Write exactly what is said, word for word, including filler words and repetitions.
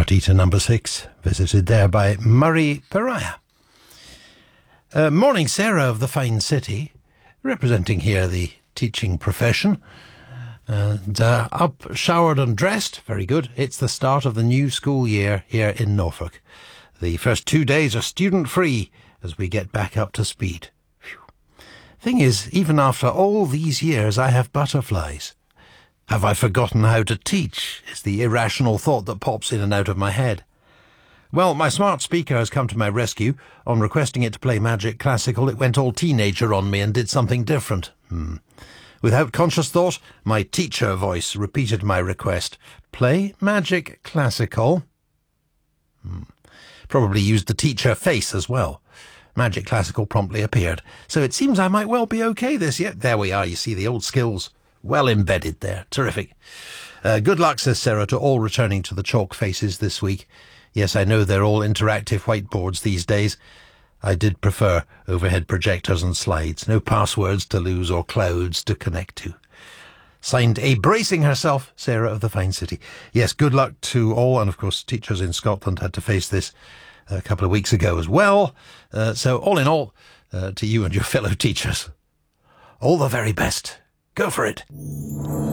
party to number six, visited there by Murray Pariah. Uh, morning, Sarah of the Fine City, representing here the teaching profession. And uh, up, showered and dressed. Very good. It's the start of the new school year here in Norfolk. The first two days are student-free as we get back up to speed. Phew. Thing is, even after all these years, I have butterflies. Have I forgotten how to teach? Is the irrational thought that pops in and out of my head. Well, my smart speaker has come to my rescue. On requesting it to play Magic Classical, it went all teenager on me and did something different. Hmm. Without conscious thought, my teacher voice repeated my request. Play Magic Classical. Hmm. Probably used the teacher face as well. Magic Classical promptly appeared. So it seems I might well be okay this year. There we are, you see, the old skills well embedded there. Terrific. Uh, good luck, says Sarah, to all returning to the chalk faces this week. Yes, I know they're all interactive whiteboards these days. I did prefer overhead projectors and slides. No passwords to lose or clouds to connect to. Signed, a bracing herself, Sarah of the Fine City. Yes, good luck to all. And of course, teachers in Scotland had to face this a couple of weeks ago as well. Uh, so all in all, uh, to you and your fellow teachers, all the very best. Go for it.